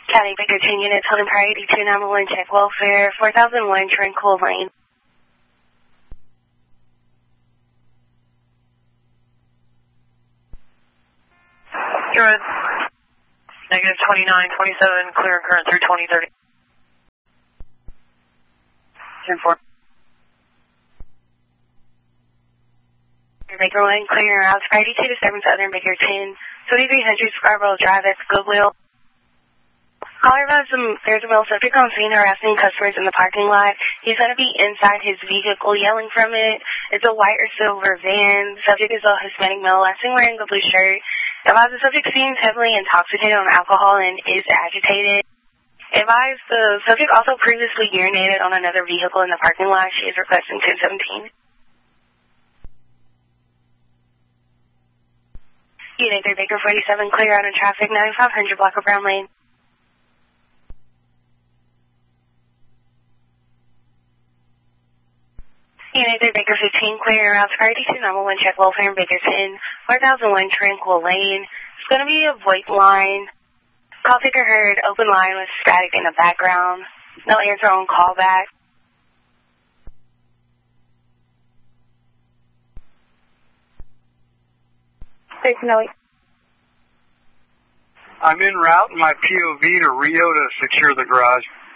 County Baker 10 units holding priority 291, check welfare, 4001 Tranquil Lane. Good. Negative 29, 27, clear and current through 2030. 10-4. Baker 1, clear routes, priority 2 disturbance Southern Baker 10, 2300 Scarborough Drive, that's Goodwill. Caller advised there's a male subject on scene harassing customers in the parking lot. He's going to be inside his vehicle yelling from it. It's a white or silver van. The subject is a Hispanic male, last seen wearing a blue shirt. Advised the subject seems heavily intoxicated on alcohol and is agitated. Advised the subject also previously urinated on another vehicle in the parking lot. She is requesting 1017. Unit 3 Baker 47, clear out in traffic, 9500 block of Brown Lane. Unit 3 Baker 15, clear routes, priority 291, check welfare in Baker 10, 4001 Tranquil Lane. It's going to be a VoIP line. Call taker heard, open line with static in the background. No answer on callback. I'm en route in my POV to Rio to secure the garage.